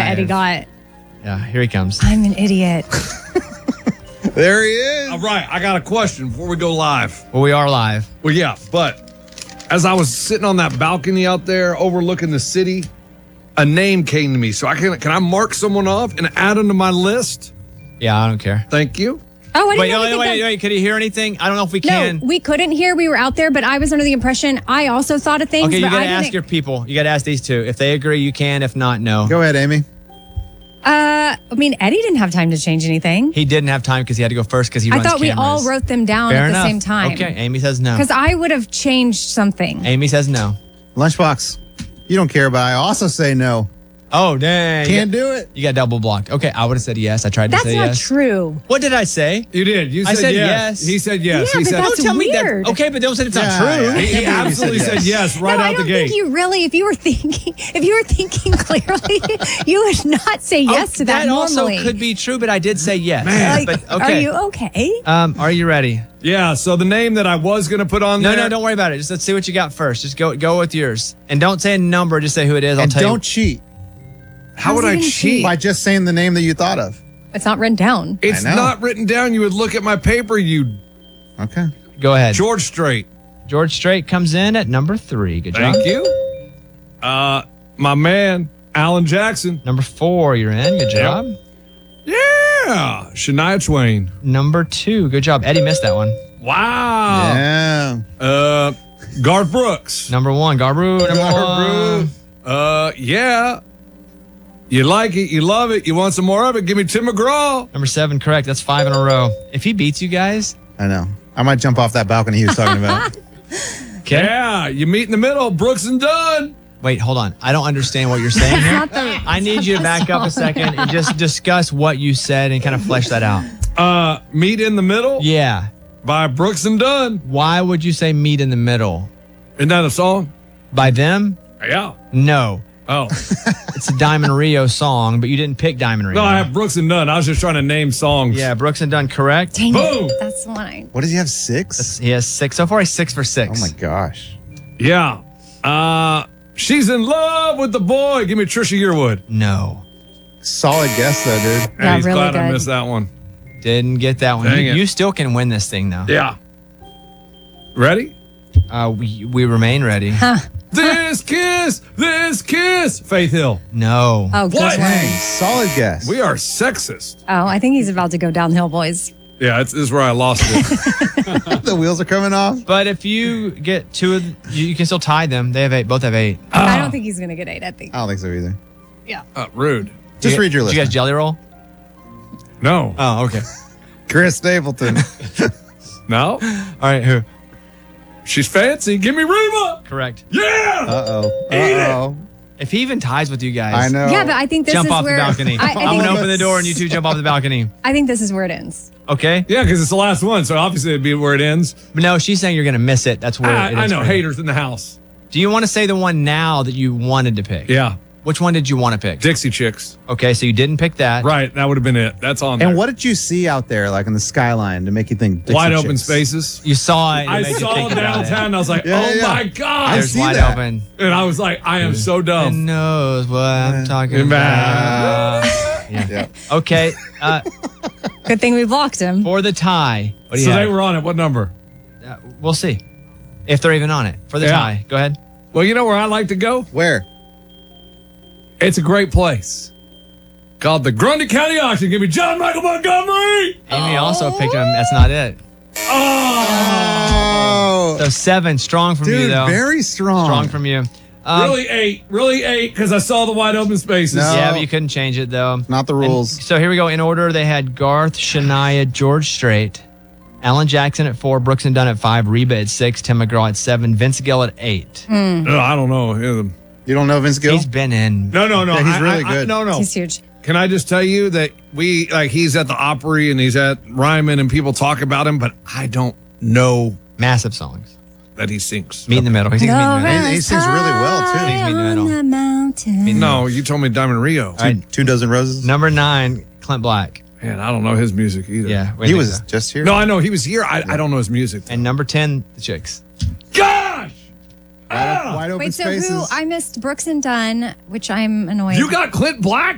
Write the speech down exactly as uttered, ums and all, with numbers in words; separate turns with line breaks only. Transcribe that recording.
Eddie got.
Yeah, here he comes.
I'm an idiot.
There he is.
All right, I got a question before we go live.
Well, we are live.
Well, yeah, but as I was sitting on that balcony out there overlooking the city, a name came to me. So I can can I mark someone off and add them to my list?
Yeah, I don't care.
Thank you.
Oh, I didn't
Wait,
know
wait,
we
wait,
could
wait, Could you hear anything? I don't know if we
No,
can.
we couldn't hear. We were out there, but I was under the impression I also thought of things.
Okay, you
but
got to
I didn't-
ask your people. You got to ask these two. If they agree, you can. If not, no.
Go ahead, Amy.
Uh, I mean, Eddie didn't have time to change anything.
He didn't have time because he had to go first because he
I
runs
thought we
cameras.
all wrote them down
Fair
at
enough.
the same time.
Okay, Amy says no.
Because I would have changed something.
Amy says no.
Lunchbox. You don't care, but I also say no.
Oh, dang.
Can't
you got,
do it.
You got double blocked. Okay, I would have said yes. I tried to
That's
say
not
yes.
true.
What did I say?
You did. You
I
said,
said
yes.
yes.
He said yes.
Yeah,
he
but
said
that's
Don't tell me
weird.
that. Okay, but don't say it's not
Yeah,
true.
yeah.
he, he absolutely said yes right
no,
out
I don't
the gate.
think you really. If you were thinking, if you were thinking clearly, you would not say yes
Oh,
to that.
That also
normally.
could be true, but I did say yes.
Man.
Like,
But, okay.
Are you okay?
Um, are you ready?
Yeah, so the name that I was going to put on
No,
there.
no, don't worry about it. Just let's see what you got first. Just go go with yours. And don't say a number, just say who it is. I'll
And
tell
don't
you.
cheat
How would
How's
I
he gonna
cheat?
by just saying the name that you thought of.
It's not written down.
It's
I know.
not written down. You would look at my paper, you
Okay.
Go ahead.
George Strait.
George Strait comes in at number three. Good job.
Thank you. Uh, my man, Alan Jackson.
Number four, you're in. Good job.
Yeah. Shania Twain.
Number two. Good job. Eddie missed that one.
Wow.
Yeah.
Uh, Garth Brooks.
Number one. Garu. Number
Garu.
one.
Uh, yeah. You like it, you love it, you want some more of it, give me Tim McGraw.
Number seven. Correct. That's five in a row. If he beats you guys.
I know. I might jump off that balcony he was talking about.
Okay.
Yeah, you meet in the middle, Brooks and Dunn.
Wait, hold on. I don't understand what you're saying here.
Not the-
I need you to back up a second and just discuss what you said and kind of flesh that out.
Uh, Meet in the Middle
Yeah.
by Brooks and Dunn.
Why would you say meet in the middle?
Isn't that a song?
By them?
Yeah.
No.
Oh.
It's a Diamond Rio song, but you didn't pick Diamond Rio.
No, I have Brooks and Dunn. I was just trying to name songs.
Yeah, Brooks and Dunn, correct.
Dang
Boom.
it. That's the one I.
What does he have? Six?
He has six. So far, he's six for
Oh
six.
my gosh.
Yeah. Uh, She's in Love with the Boy. Give me Trisha Yearwood.
No.
Solid guess though, dude.
Yeah,
he's
really
glad I
good.
missed that one.
Didn't get that one.
Dang
You,
it.
you still can win this thing, though.
Yeah. Ready?
Uh, we, we remain ready.
This kiss, this kiss. Faith Hill.
No.
Oh, good
What?
one.
Dang, solid guess.
We are sexist.
Oh, I think he's about to go downhill, boys.
Yeah, it's, this is where I lost it.
the wheels are coming off.
But if you get two of the, you, you can still tie them. They have eight. Both have eight.
I don't think he's gonna get eight. I think.
I don't think so either.
uh, rude.
Just
You-
read your
did
list.
you guys jelly roll?
No.
Oh, okay.
Chris Stapleton.
No.
All right, who?
She's fancy. Give me Reba.
Correct.
Yeah.
Uh oh.
Eat it.
Uh oh.
If he even ties with you guys,
I know.
Yeah, but I think this
jump
is
off
where
the balcony.
I, I,
I'm
think,
gonna open the door and you two jump off the balcony.
I think this is where it ends.
Okay.
Yeah, because it's the last one, so obviously it'd be where it ends.
But no, she's saying you're gonna miss it. That's where
I,
it
I
ends
know
for you.
haters in the house.
Do you want to say the one now that you wanted to pick?
Yeah,
Which one did you want to pick?
Dixie Chicks.
Okay, so you didn't pick that.
Right, that would have been it. That's on there.
And what did you see out there, like in the skyline, to make you think Dixie
Wide open
Chicks?
spaces.
You saw it. and it
I
made you
saw
think about
downtown.
it.
And I was like,
Yeah,
oh
yeah,
my
yeah.
god!
I
There's
see
wide
that.
open.
And I was like, I am so
Who
dumb.
knows what I'm talking
About.
about? Yeah.
Yeah.
Okay. Uh,
Good thing we blocked him.
for the tie. What do you
So they
have?
were on it. What number?
Uh, we'll see if they're even on it for the
Yeah.
tie. Go ahead.
Well, you know where I like to go?
Where?
It's a great place called the Grundy County Auction. Give me John Michael Montgomery.
Amy also picked him. That's not it.
Oh,
So seven, strong from you
dude,
though.
very strong.
strong from you. Um,
really eight. Really eight because I saw the wide open spaces.
No.
Yeah, but you couldn't change it though.
Not the rules.
And so here we go. In order, they had Garth, Shania, George Strait, Alan Jackson at four, Brooks and Dunn at five, Reba at six, Tim McGraw at seven, Vince Gill at eight.
No, I don't know. Yeah, the-
You don't know Vince Gill?
He's been in.
No, no, no.
Yeah, he's
I-
really
I- I-
good.
no, no.
He's huge.
Can I just tell you that we like he's at the Opry and he's at Ryman and people talk about him, but I don't know
Massive songs.
that he sings.
Meet in the middle. He sings Meet in the middle.
And he sings really well, too.
Meet in the middle.
On the mountain.
Meet in the
No, you told me Diamond Rio.
All right.
Two dozen roses.
Number nine, Clint Black.
Man, I don't know his music either.
Yeah. we
He
think
was
so.
just here.
No, I know he was here. I, I don't know his music.
And number ten, the Chicks.
Gosh!
Wide, wide open
Wait, so
spaces.
who? I missed Brooks and Dunn, which I'm annoyed.
You got Clint Black?